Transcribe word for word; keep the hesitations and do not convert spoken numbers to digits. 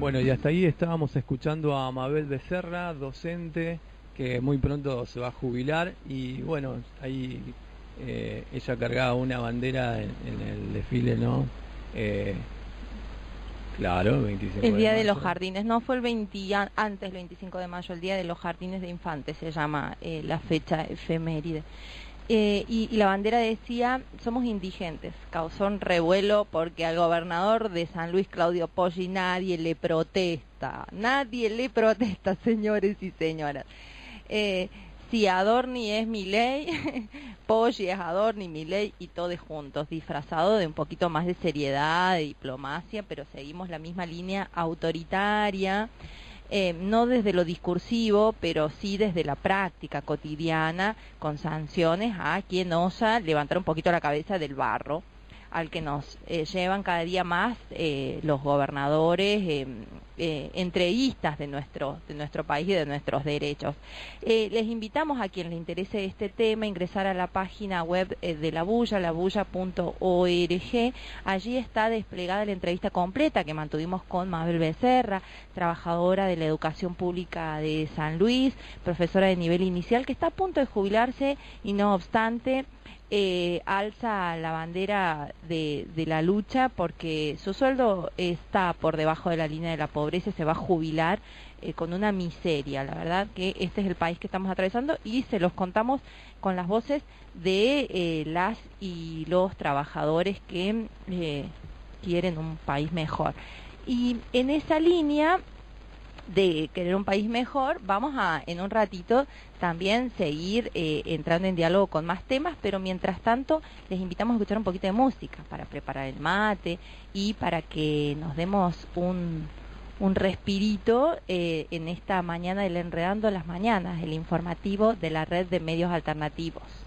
Bueno, y hasta ahí estábamos escuchando a Mabel Becerra, docente, que muy pronto se va a jubilar, y bueno, ahí eh, ella cargaba una bandera en, en el desfile, ¿no? Eh, claro, veinticinco El Día de, de los mayo. Jardines, no fue el veinte, antes del veinticinco de mayo, el Día de los Jardines de Infantes se llama eh, la fecha efeméride. Eh, y, y la bandera decía, somos indigentes, causó un revuelo porque al gobernador de San Luis, Claudio Poggi, nadie le protesta, nadie le protesta, señores y señoras. Eh, si Adorni es Milei, Poggi es Adorni, Milei y todos juntos, disfrazado de un poquito más de seriedad, de diplomacia, pero seguimos la misma línea autoritaria. Eh, no desde lo discursivo, pero sí desde la práctica cotidiana, con sanciones a quien osa levantar un poquito la cabeza del barro, al que nos eh, llevan cada día más eh, los gobernadores eh, eh, entreguistas de nuestro, de nuestro país y de nuestros derechos. Eh, les invitamos a quien le interese este tema a ingresar a la página web eh, de La Bulla, la bulla punto org. Allí está desplegada la entrevista completa que mantuvimos con Mabel Becerra, trabajadora de la educación pública de San Luis, profesora de nivel inicial, que está a punto de jubilarse y no obstante Eh, alza la bandera de, de la lucha porque su sueldo está por debajo de la línea de la pobreza y se va a jubilar eh, con una miseria. La verdad que este es el país que estamos atravesando y se los contamos con las voces de eh, las y los trabajadores que eh, quieren un país mejor. Y en esa línea de querer un país mejor, vamos a en un ratito también seguir eh, entrando en diálogo con más temas, pero mientras tanto les invitamos a escuchar un poquito de música para preparar el mate y para que nos demos un, un respirito eh, en esta mañana del Enredando las Mañanas, el informativo de la red de medios alternativos.